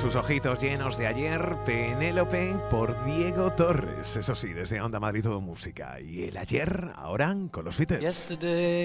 sus ojitos llenos de ayer, Penélope por Diego Torres. Eso sí, desde Onda Madrid Todo Música. Y el ayer, ahora con los Beatles.